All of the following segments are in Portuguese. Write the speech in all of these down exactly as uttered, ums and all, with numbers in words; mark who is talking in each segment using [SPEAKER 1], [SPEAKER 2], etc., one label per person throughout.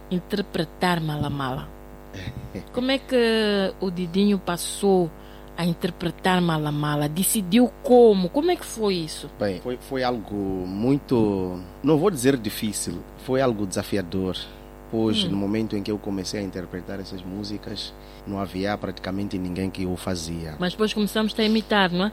[SPEAKER 1] interpretar Mala Mala. Como é que o Didinho passou a interpretar Mala Mala? Decidiu como? Como é que foi isso?
[SPEAKER 2] Bem, foi, foi algo muito, não vou dizer difícil, foi algo desafiador. Pois hum. no momento em que eu comecei a interpretar essas músicas, não havia praticamente ninguém que o fazia.
[SPEAKER 1] Mas depois começamos a imitar, não é?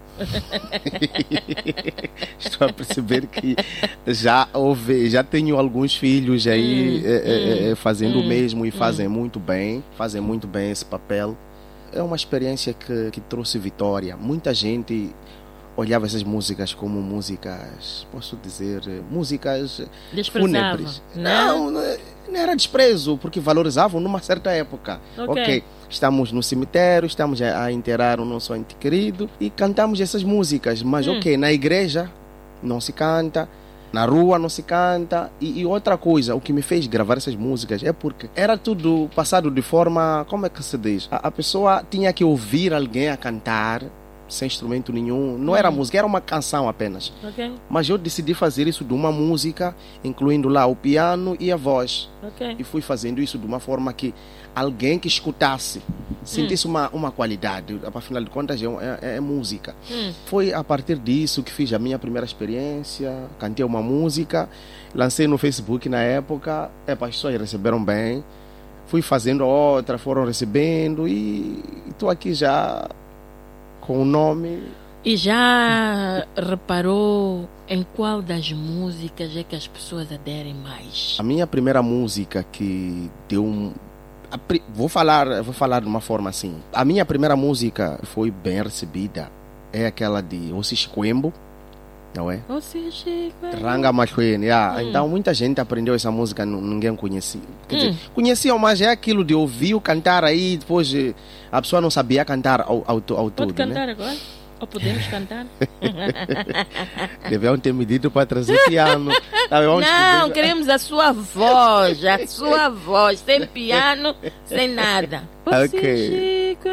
[SPEAKER 2] Estou a perceber que já houve, já tenho alguns filhos aí hum, é, é, fazendo hum, o mesmo e fazem hum. muito bem, fazem muito bem esse papel. É uma experiência que, que trouxe vitória. Muita gente olhava essas músicas como músicas, posso dizer, músicas fúnebres. Não, não, não era desprezo, porque valorizavam numa certa época.
[SPEAKER 1] Ok.
[SPEAKER 2] okay. Estamos no cemitério, estamos a, a enterrar o nosso ente querido e cantamos essas músicas. Mas hum. ok, na igreja não se canta, na rua não se canta. E, e outra coisa, o que me fez gravar essas músicas é porque era tudo passado de forma, como é que se diz? A, a pessoa tinha que ouvir alguém a cantar sem instrumento nenhum, não era música, era uma canção apenas.
[SPEAKER 1] Okay.
[SPEAKER 2] Mas eu decidi fazer isso de uma música, incluindo lá o piano e a voz.
[SPEAKER 1] Okay.
[SPEAKER 2] E fui fazendo isso de uma forma que alguém que escutasse sentisse hum. uma, uma qualidade. Afinal de contas, é, é, é música.
[SPEAKER 1] Hum.
[SPEAKER 2] Foi a partir disso que fiz a minha primeira experiência, cantei uma música, lancei no Facebook na época, é, as pessoas receberam bem. Fui fazendo outra, foram recebendo e estou aqui já com o nome.
[SPEAKER 1] E já reparou em qual das músicas é que as pessoas aderem mais?
[SPEAKER 2] A minha primeira música que deu um... Vou falar, vou falar de uma forma assim. A minha primeira música foi bem recebida. É aquela de Ossis Coembo, não é?
[SPEAKER 1] Ossis Coembo.
[SPEAKER 2] Ranga Machuene. Ah,
[SPEAKER 1] hum.
[SPEAKER 2] Então muita gente aprendeu essa música, ninguém conhecia. Quer
[SPEAKER 1] hum.
[SPEAKER 2] dizer, conheciam, mas é aquilo de ouvir o cantar aí, depois a pessoa não sabia cantar ao, ao, ao
[SPEAKER 1] Pode
[SPEAKER 2] todo.
[SPEAKER 1] Pode cantar
[SPEAKER 2] né?
[SPEAKER 1] agora? Ou podemos cantar?
[SPEAKER 2] Deviam ter medido para trazer piano.
[SPEAKER 1] Não, queremos a sua voz, a sua voz, sem piano, sem nada.
[SPEAKER 2] Ok.